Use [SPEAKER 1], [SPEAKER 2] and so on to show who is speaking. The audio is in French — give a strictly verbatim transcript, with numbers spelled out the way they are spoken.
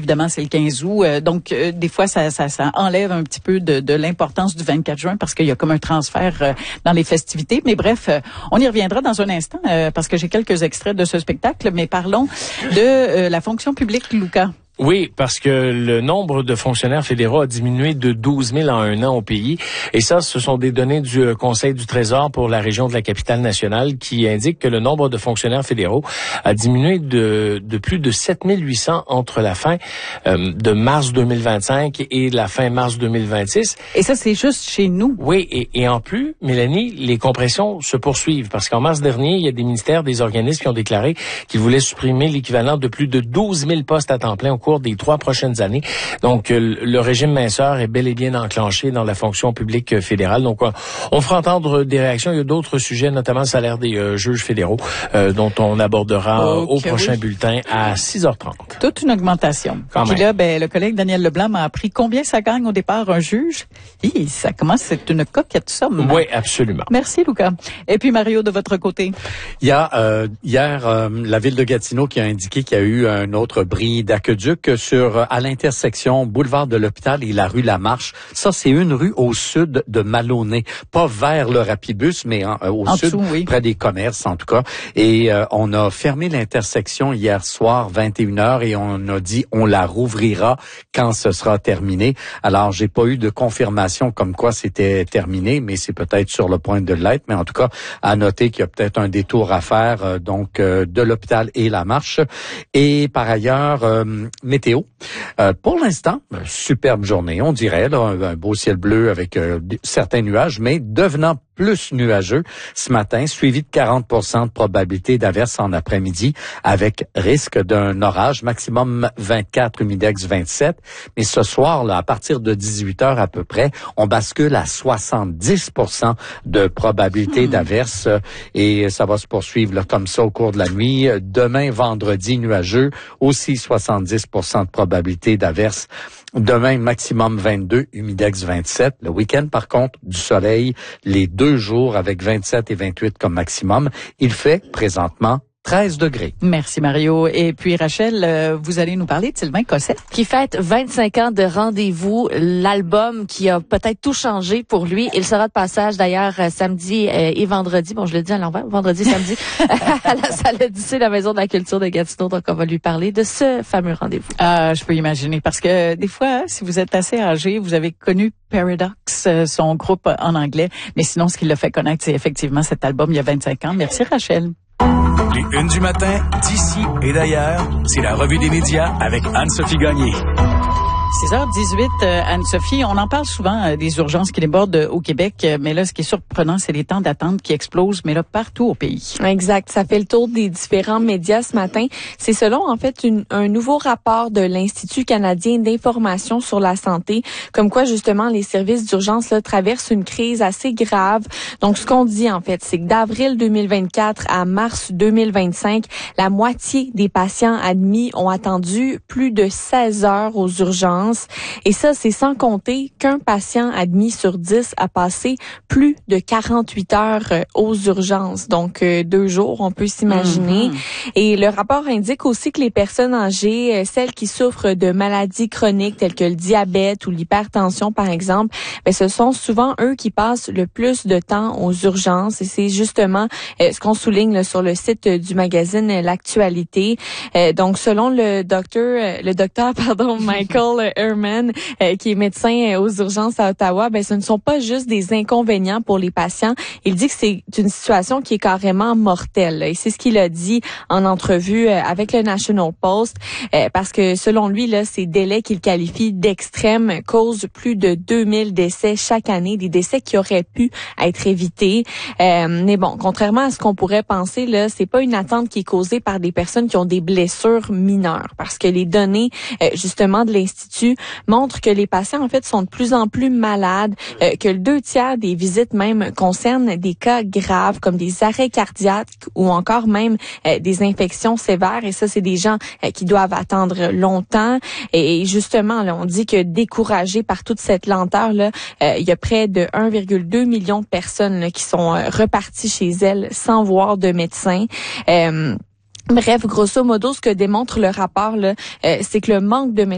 [SPEAKER 1] évidemment, c'est le quinze août. Euh, donc, euh, des fois, ça, ça, ça enlève un petit peu de, de l'importance du vingt-quatre juin parce qu'il y a comme un transfert euh, dans les festivités. Mais bref, euh, on y reviendra dans un instant euh, parce que j'ai quelques extraits de ce spectacle. Mais parlons de euh, la fonction publique, Luca.
[SPEAKER 2] Oui, parce que le nombre de fonctionnaires fédéraux a diminué de douze mille en un an au pays. Et ça, ce sont des données du Conseil du Trésor pour la région de la Capitale-Nationale qui indiquent que le nombre de fonctionnaires fédéraux a diminué de, de plus de sept mille huit cents entre la fin euh, de mars deux mille vingt-cinq et la fin mars deux mille vingt-six.
[SPEAKER 1] Et ça, c'est juste chez nous.
[SPEAKER 2] Oui, et, et en plus, Mélanie, les compressions se poursuivent parce qu'en mars dernier, il y a des ministères, des organismes qui ont déclaré qu'ils voulaient supprimer l'équivalent de plus de douze mille postes à temps plein au cours des trois prochaines années. Donc, le régime minceur est bel et bien enclenché dans la fonction publique fédérale. Donc, on fera entendre des réactions. Il y a d'autres sujets, notamment le salaire des euh, juges fédéraux, euh, dont on abordera okay, au prochain oui. bulletin à six heures trente.
[SPEAKER 1] Toute une augmentation.
[SPEAKER 2] Quand
[SPEAKER 1] Puis
[SPEAKER 2] même.
[SPEAKER 1] là, ben, le collègue Daniel Leblanc m'a appris combien ça gagne au départ un juge. Et ça commence, c'est une coquette somme.
[SPEAKER 2] Oui, absolument.
[SPEAKER 1] Merci, Luca. Et puis, Mario, de votre côté?
[SPEAKER 3] Il y a euh, hier, euh, la ville de Gatineau qui a indiqué qu'il y a eu un autre bris d'aqueduc sur à l'intersection boulevard de l'Hôpital et la rue Lamarche. Ça, c'est une rue au sud de Maloney, pas vers le Rapibus, mais en, euh, au
[SPEAKER 1] en
[SPEAKER 3] sud,
[SPEAKER 1] dessous, oui.
[SPEAKER 3] près des commerces en tout cas. Et euh, on a fermé l'intersection hier soir, vingt et une heures, et on a dit on la rouvrira quand ce sera terminé. Alors, j'ai pas eu de confirmation comme quoi c'était terminé, mais c'est peut-être sur le point de l'être. Mais en tout cas, à noter qu'il y a peut-être un détour à faire, euh, donc euh, de l'Hôpital et Lamarche. Et par ailleurs, euh, météo. Euh, pour l'instant, superbe journée, on dirait, là, un, un beau ciel bleu avec euh, certains nuages, mais devenant plus nuageux ce matin, suivi de quarante pour cent de probabilité d'averse en après-midi, avec risque d'un orage, maximum vingt-quatre, humidex vingt-sept. Mais ce soir, là, à partir de dix-huit heures à peu près, on bascule à soixante-dix pour cent de probabilité mmh. d'averse et ça va se poursuivre là, comme ça au cours de la nuit. Demain, vendredi, nuageux, aussi soixante-dix pour cent de probabilité d'averse. Demain, maximum vingt-deux, humidex vingt-sept. Le week-end, par contre, du soleil, les deux jours avec vingt-sept et vingt-huit comme maximum. Il fait présentement treize degrés.
[SPEAKER 1] Merci Mario. Et puis Rachel, euh, vous allez nous parler de Sylvain Cossette.
[SPEAKER 4] Qui fête vingt-cinq ans de Rendez-vous, l'album qui a peut-être tout changé pour lui. Il sera de passage d'ailleurs samedi euh, et vendredi. Bon, je le dis à l'envers, vendredi, samedi, à la salle Odyssée, la Maison de la Culture de Gatineau. Donc, on va lui parler de ce fameux rendez-vous.
[SPEAKER 1] Ah, je peux imaginer. Parce que des fois, si vous êtes assez âgé, vous avez connu Paradox, son groupe en anglais. Mais sinon, ce qui l'a fait connaître, c'est effectivement cet album il y a vingt-cinq ans. Merci Rachel.
[SPEAKER 5] Les Unes du matin, d'ici et d'ailleurs, c'est la revue des médias avec Anne-Sophie Gagné.
[SPEAKER 1] six heures dix-huit, euh, Anne-Sophie, on en parle souvent euh, des urgences qui débordent euh, au Québec, euh, mais là, ce qui est surprenant, c'est les temps d'attente qui explosent, mais là, partout au pays.
[SPEAKER 4] Exact. Ça fait le tour des différents médias ce matin. C'est selon, en fait, une, un nouveau rapport de l'Institut canadien d'information sur la santé, comme quoi, justement, les services d'urgence là traversent une crise assez grave. Donc, ce qu'on dit, en fait, c'est que d'avril deux mille vingt-quatre à mars deux mille vingt-cinq, la moitié des patients admis ont attendu plus de seize heures aux urgences. Et ça, c'est sans compter qu'un patient admis sur dix a passé plus de quarante-huit heures aux urgences. Donc, euh, deux jours, on peut s'imaginer. Mm-hmm. Et le rapport indique aussi que les personnes âgées, celles qui souffrent de maladies chroniques telles que le diabète ou l'hypertension, par exemple, ben, ce sont souvent eux qui passent le plus de temps aux urgences. Et c'est justement euh, ce qu'on souligne là, sur le site du magazine L'Actualité. Euh, donc, selon le docteur, le docteur, pardon, Michael Herman, euh, qui est médecin aux urgences à Ottawa, ben ce ne sont pas juste des inconvénients pour les patients. Il dit que c'est une situation qui est carrément mortelle. Et c'est ce qu'il a dit en entrevue avec le National Post, euh, parce que selon lui, là, ces délais qu'il qualifie d'extrêmes causent plus de deux mille décès chaque année, des décès qui auraient pu être évités. Euh, mais bon, contrairement à ce qu'on pourrait penser, là, c'est pas une attente qui est causée par des personnes qui ont des blessures mineures, parce que les données, euh, justement, de l'Institut montre que les patients, en fait, sont de plus en plus malades, euh, que le deux tiers des visites même concernent des cas graves comme des arrêts cardiaques ou encore même euh, des infections sévères. Et ça, c'est des gens euh, qui doivent attendre longtemps. Et justement, là, on dit que découragés par toute cette lenteur-là, euh, il y a près de un virgule deux million de personnes là, qui sont euh, reparties chez elles sans voir de médecin. Euh, Bref, grosso modo, ce que démontre le rapport, là, euh, c'est que le manque de